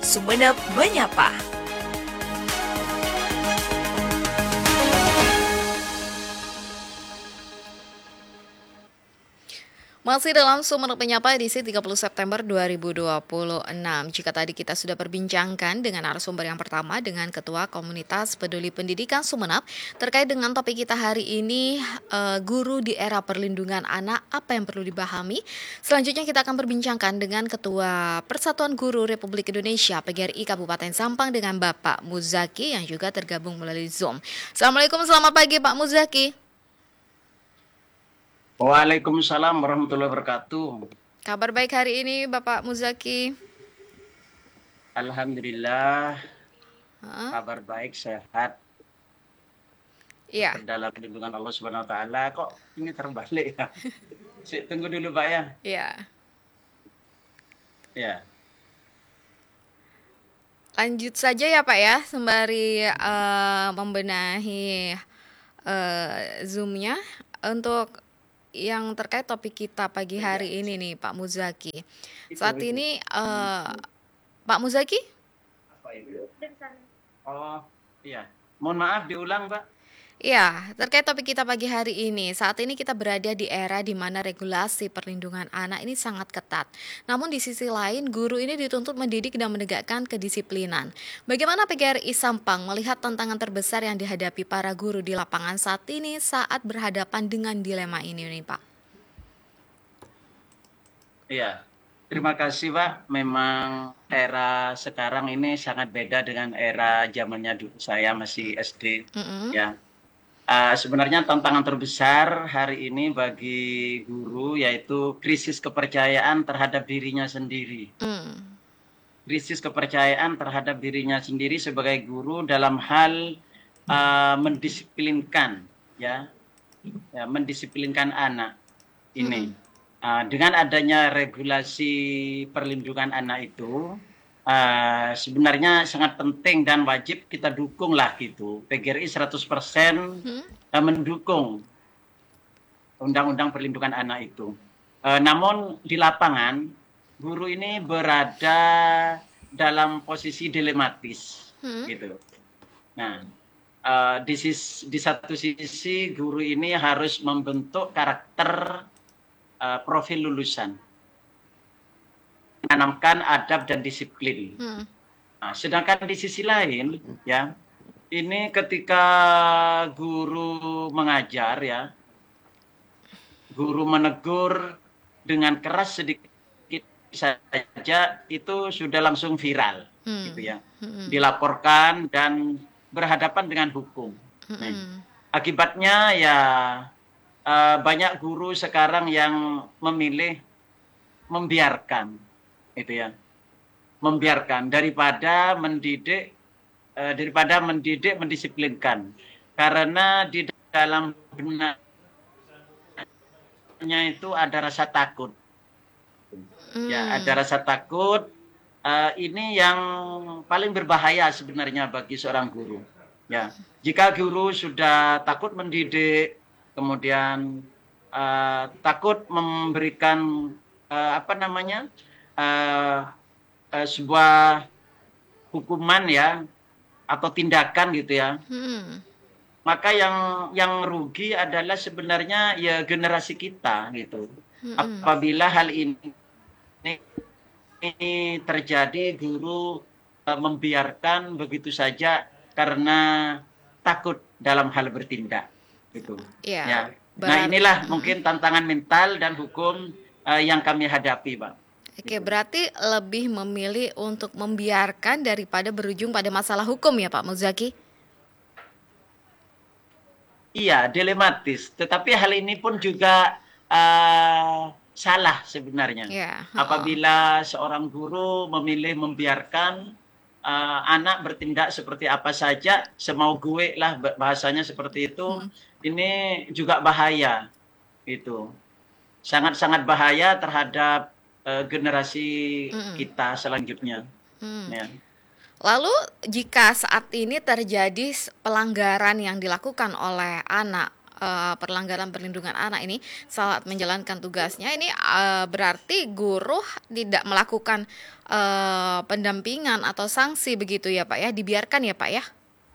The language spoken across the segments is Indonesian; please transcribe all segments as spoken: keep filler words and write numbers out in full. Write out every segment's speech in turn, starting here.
Sumeneb Menyapa. Masih dalam Sumeneb Menyapa edisi tiga puluh September dua ribu dua puluh enam. Jika tadi kita sudah perbincangkan dengan narasumber yang pertama dengan Ketua Komunitas Peduli Pendidikan Sumeneb terkait dengan topik kita hari ini, uh, guru di era perlindungan anak, apa yang perlu dipahami. Selanjutnya kita akan perbincangkan dengan Ketua Persatuan Guru Republik Indonesia P G R I Kabupaten Sampang dengan Bapak Muzaki yang juga tergabung melalui Zoom. Assalamualaikum, selamat pagi Pak Muzaki. Waalaikumsalam warahmatullahi wabarakatuh. Kabar baik hari ini Bapak Muzaki? Alhamdulillah, Hah? kabar baik, sehat. Iya. Dalam lindungan Allah Subhanahu Wa Taala. Kok ini terbalik ya? Si, tunggu dulu Pak ya. Iya. Ya. Lanjut saja ya Pak ya, sembari uh, membenahi uh, Zoom-nya untuk yang terkait topik kita pagi hari ini nih Pak Muzaki. Saat ini uh, Pak Muzaki? Oh iya, mohon maaf diulang Pak. Ya, terkait topik kita pagi hari ini. Saat ini kita berada di era di mana regulasi perlindungan anak ini sangat ketat. Namun di sisi lain, guru ini dituntut mendidik dan menegakkan kedisiplinan. Bagaimana P G R I Sampang melihat tantangan terbesar yang dihadapi para guru di lapangan saat ini saat berhadapan dengan dilema ini nih Pak? Iya, terima kasih Pak. Memang era sekarang ini sangat beda dengan era zamannya dulu saya masih S D. Mm-hmm. Ya. Uh, sebenarnya tantangan terbesar hari ini bagi guru yaitu krisis kepercayaan terhadap dirinya sendiri. Mm. Krisis kepercayaan terhadap dirinya sendiri sebagai guru dalam hal uh, mendisiplinkan, ya, ya, mendisiplinkan anak ini. Mm. Uh, dengan adanya regulasi perlindungan anak itu, Uh, sebenarnya sangat penting dan wajib kita dukung lah gitu. P G R I seratus persen hmm? uh, mendukung undang-undang perlindungan anak itu. Uh, namun di lapangan guru ini berada dalam posisi dilematis, hmm? gitu. Nah, uh, di, sis, di satu sisi guru ini harus membentuk karakter uh, profil lulusan, menanamkan adab dan disiplin. Hmm. Nah, sedangkan di sisi lain, ya, ini ketika guru mengajar, ya, guru menegur dengan keras sedikit saja itu sudah langsung viral, hmm. gitu ya, hmm. dilaporkan dan berhadapan dengan hukum. Hmm. Nah, akibatnya ya uh, banyak guru sekarang yang memilih membiarkan. Itu ya, membiarkan daripada mendidik eh, daripada mendidik mendisiplinkan, karena di dalam benaknya itu ada rasa takut, hmm. ya ada rasa takut. Eh, ini yang paling berbahaya sebenarnya bagi seorang guru. Ya, jika guru sudah takut mendidik, kemudian eh, takut memberikan eh, apa namanya? Uh, uh, sebuah hukuman ya atau tindakan gitu ya, hmm. maka yang yang rugi adalah sebenarnya ya generasi kita gitu. Hmm. Apabila hal ini, ini terjadi, guru uh, membiarkan begitu saja karena takut dalam hal bertindak gitu. Yeah, ya. Nah inilah hmm. mungkin tantangan mental dan hukum uh, yang kami hadapi, Pak. Oke, berarti lebih memilih untuk membiarkan daripada berujung pada masalah hukum ya Pak Muzaki? Iya, dilematis. Tetapi hal ini pun juga uh, salah sebenarnya. Yeah. Oh. Apabila seorang guru memilih membiarkan uh, anak bertindak seperti apa saja, semau gue lah bahasanya seperti itu, hmm. ini juga bahaya. Itu sangat-sangat bahaya terhadap generasi mm. kita selanjutnya. Mm. Ya. Lalu jika saat ini terjadi pelanggaran yang dilakukan oleh anak uh, perlanggaran perlindungan anak ini saat menjalankan tugasnya, ini uh, berarti guru tidak melakukan uh, pendampingan atau sanksi begitu ya Pak ya, dibiarkan ya Pak ya?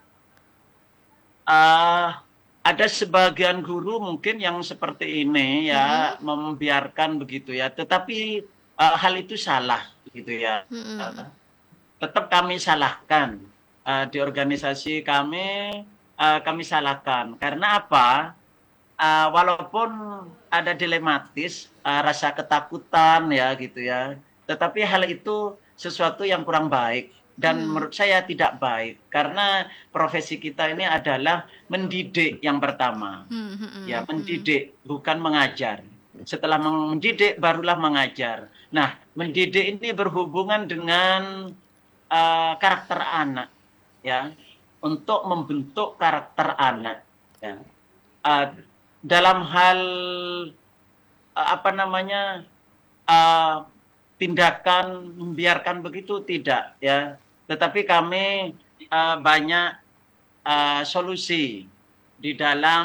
Uh, ada sebagian guru mungkin yang seperti ini ya, Mm-mm. membiarkan begitu ya, tetapi uh, hal itu salah gitu ya. Mm-mm. Tetap kami salahkan, uh, di organisasi kami, uh, kami salahkan. Karena apa? Uh, walaupun ada dilematis, uh, rasa ketakutan ya gitu ya, tetapi hal itu sesuatu yang kurang baik dan Mm. menurut saya tidak baik karena profesi kita ini adalah mendidik yang pertama, Mm-mm. ya Mm. mendidik bukan mengajar. Setelah mendidik barulah mengajar. Nah, mendidik ini berhubungan dengan uh, karakter anak, ya, untuk membentuk karakter anak. Ya. Uh, dalam hal uh, apa namanya uh, tindakan membiarkan begitu tidak, ya, tetapi kami uh, banyak uh, solusi di dalam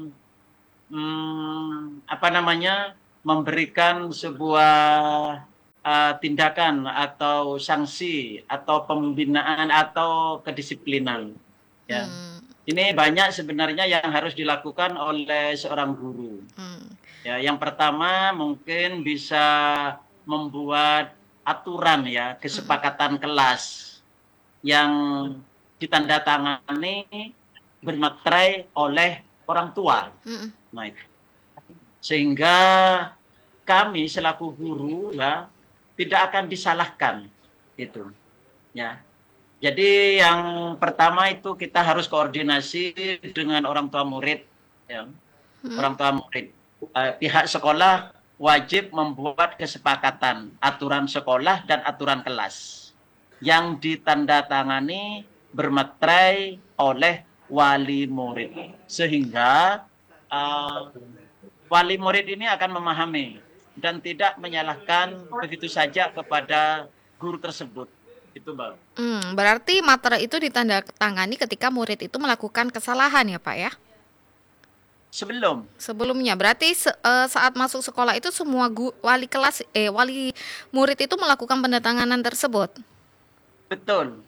hmm, apa namanya memberikan sebuah uh, tindakan atau sanksi atau pembinaan atau kedisiplinan, ya. Mm. Ini banyak sebenarnya yang harus dilakukan oleh seorang guru. Mm. Ya, yang pertama mungkin bisa membuat aturan ya, kesepakatan kelas yang ditandatangani bermaterai oleh orang tua. Mm. Nah, sehingga kami selaku guru ya tidak akan disalahkan itu. Ya. Jadi yang pertama itu kita harus koordinasi dengan orang tua murid, ya. Mm. Orang tua murid. Uh, pihak sekolah wajib membuat kesepakatan aturan sekolah dan aturan kelas yang ditandatangani bermaterai oleh wali murid, sehingga uh, wali murid ini akan memahami dan tidak menyalahkan begitu saja kepada guru tersebut. Itu, Mbak. Hmm, berarti materai itu ditandatangani ketika murid itu melakukan kesalahan ya Pak ya? Sebelum. Sebelumnya, berarti se- eh, saat masuk sekolah itu semua gu- wali kelas, eh wali murid itu melakukan pendatanganan tersebut. Betul.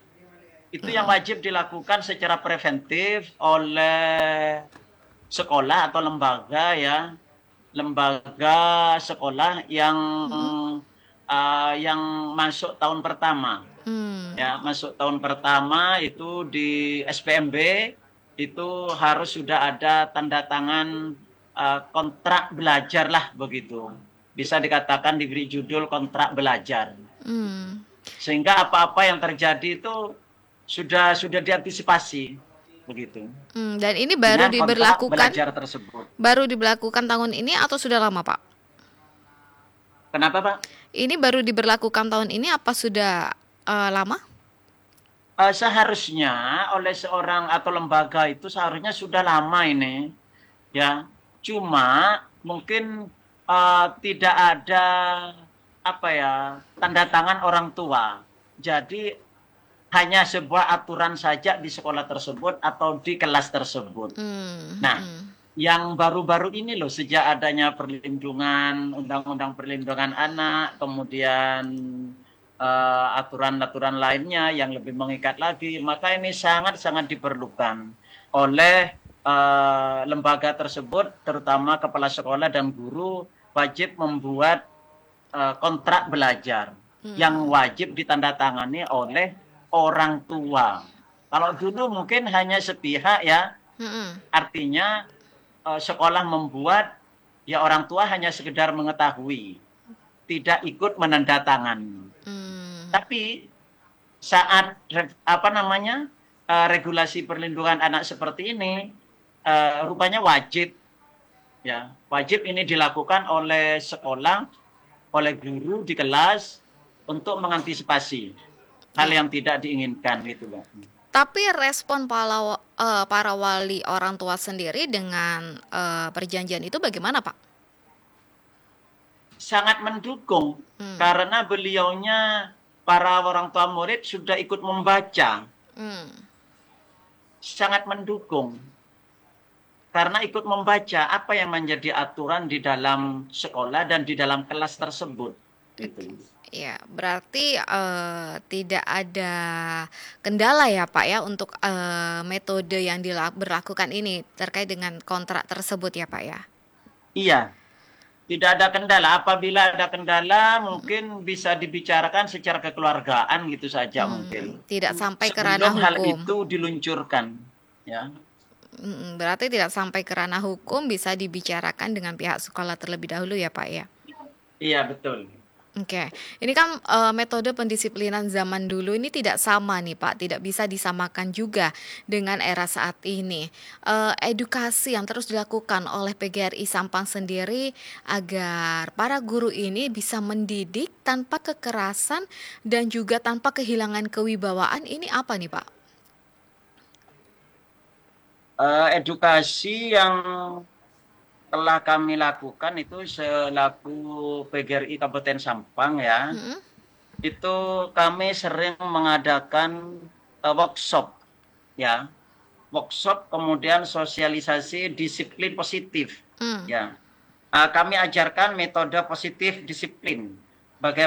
Itu yang wajib dilakukan secara preventif oleh sekolah atau lembaga ya, lembaga sekolah yang Hmm. uh, yang masuk tahun pertama. Hmm. Ya, masuk tahun pertama itu di S P M B itu harus sudah ada tanda tangan uh, kontrak belajar lah begitu. Bisa dikatakan diberi judul kontrak belajar. Hmm. Sehingga apa-apa yang terjadi itu sudah sudah diantisipasi begitu. Hmm, dan ini baru Dengan kontrak diberlakukan, belajar tersebut. baru diberlakukan tahun ini atau sudah lama Pak? Kenapa, Pak? Ini baru diberlakukan tahun ini apa sudah eh, lama? Uh, seharusnya oleh seorang atau lembaga itu seharusnya sudah lama ini, ya. Cuma mungkin uh, tidak ada apa ya tanda tangan orang tua. Jadi hanya sebuah aturan saja di sekolah tersebut atau di kelas tersebut. Hmm. Nah, Hmm. yang baru-baru ini loh, sejak adanya perlindungan, undang-undang perlindungan anak, kemudian uh, aturan-aturan lainnya yang lebih mengikat lagi, maka ini sangat-sangat diperlukan oleh uh, lembaga tersebut, terutama kepala sekolah dan guru wajib membuat uh, kontrak belajar Hmm. yang wajib ditandatangani oleh orang tua. Kalau dulu mungkin hanya sepihak ya, Hmm. artinya uh, sekolah membuat, ya orang tua hanya sekedar mengetahui, tidak ikut menandatangani. Hmm. Tapi saat apa namanya uh, regulasi perlindungan anak seperti ini, uh, rupanya wajib, ya wajib ini dilakukan oleh sekolah, oleh guru di kelas untuk mengantisipasi hal yang tidak diinginkan gitu, Mbak. Tapi respon para, uh, para wali orang tua sendiri dengan uh, perjanjian itu bagaimana, Pak? Sangat mendukung, Hmm. karena beliaunya, para orang tua murid sudah ikut membaca. Hmm. Sangat mendukung. karena ikut membaca apa yang menjadi aturan di dalam sekolah dan di dalam kelas tersebut, gitu. Ya, berarti, eee, tidak ada kendala ya, Pak, ya, untuk, eee, metode yang dila berlakukan ini terkait dengan kontrak tersebut ya, Pak, ya? Iya, tidak ada kendala. Apabila ada kendala Mhm. mungkin bisa dibicarakan secara kekeluargaan gitu saja Mmm, mungkin, tidak sampai ke ranah sebelum hal hukum. itu diluncurkan, ya. Mhm, berarti tidak sampai ke ranah hukum, bisa dibicarakan dengan pihak sekolah terlebih dahulu ya, Pak, ya? Iya, betul. Oke, ini kan, eee, metode pendisiplinan zaman dulu ini tidak sama nih, Pak, tidak bisa disamakan juga dengan era saat ini. Eee, edukasi yang terus dilakukan oleh P G R I Sampang sendiri agar para guru ini bisa mendidik tanpa kekerasan dan juga tanpa kehilangan kewibawaan, ini apa nih, Pak? Eee, edukasi yang telah kami lakukan itu selaku P G R I Kabupaten Sampang ya, Mhm. itu kami sering mengadakan, eee, workshop ya, workshop kemudian sosialisasi disiplin positif Mmm. ya. Eee, kami ajarkan metode positif disiplin.